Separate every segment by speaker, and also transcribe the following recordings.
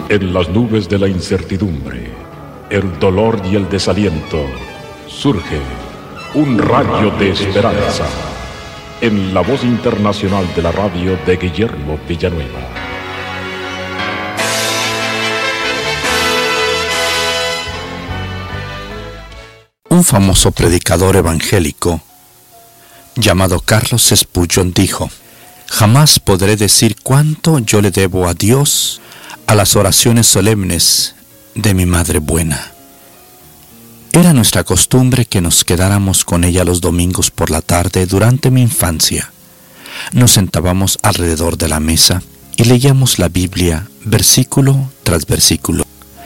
Speaker 1: En las nubes de la incertidumbre, el dolor y el desaliento, surge un rayo de esperanza en la voz internacional de la radio de Guillermo Villanueva.
Speaker 2: Un famoso predicador evangélico llamado Carlos Spurgeon dijo: «Jamás podré decir cuánto yo le debo a Dios a las oraciones solemnes de mi madre buena». Era nuestra costumbre que nos quedáramos con ella los domingos por la tarde durante mi infancia. Nos sentábamos alrededor de la mesa y leíamos la Biblia versículo tras versículo,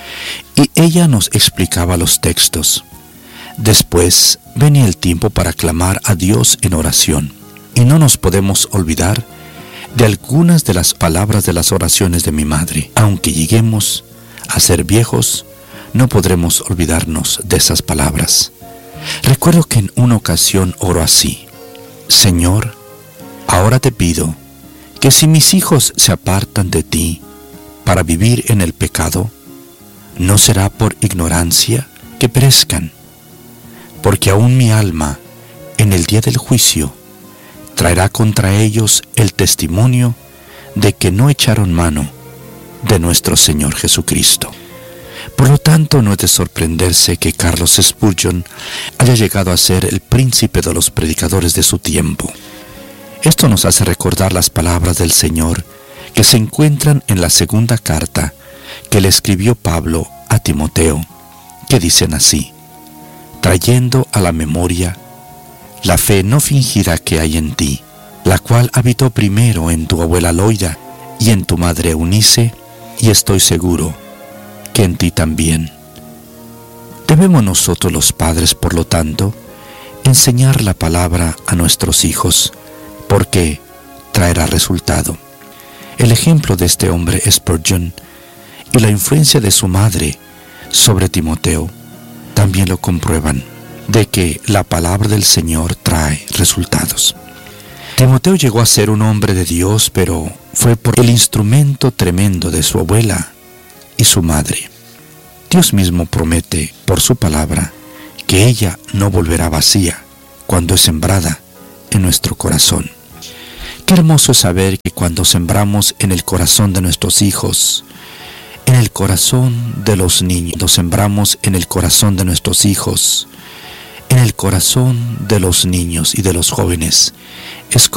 Speaker 2: y ella nos explicaba los textos. Después venía el tiempo para clamar a Dios en oración, y no nos podemos olvidar de algunas de las palabras de las oraciones de mi madre. Aunque lleguemos a ser viejos, no podremos olvidarnos de esas palabras. Recuerdo que en una ocasión oró así: «Señor, ahora te pido que si mis hijos se apartan de ti para vivir en el pecado, no será por ignorancia que perezcan, porque aún mi alma, en el día del juicio, traerá contra ellos el testimonio de que no echaron mano de nuestro Señor Jesucristo». Por lo tanto, no es de sorprenderse que Carlos Spurgeon haya llegado a ser el príncipe de los predicadores de su tiempo. Esto nos hace recordar las palabras del Señor que se encuentran en la segunda carta que le escribió Pablo a Timoteo, que dicen así: «Trayendo a la memoria la fe no fingida que hay en ti, la cual habitó primero en tu abuela Loida y en tu madre Eunice, y estoy seguro que en ti también». Debemos nosotros los padres, por lo tanto, enseñar la palabra a nuestros hijos, porque traerá resultado. El ejemplo de este hombre Spurgeon y la influencia de su madre sobre Timoteo también lo comprueban, de que la palabra del Señor trae resultados. Timoteo llegó a ser un hombre de Dios, pero fue por el instrumento tremendo de su abuela y su madre. Dios mismo promete por su palabra que ella no volverá vacía cuando es sembrada en nuestro corazón. Qué hermoso es saber que cuando sembramos en el corazón de nuestros hijos, en el corazón de los niños, lo sembramos en el corazón de nuestros hijos, en el corazón de los niños y de los jóvenes, es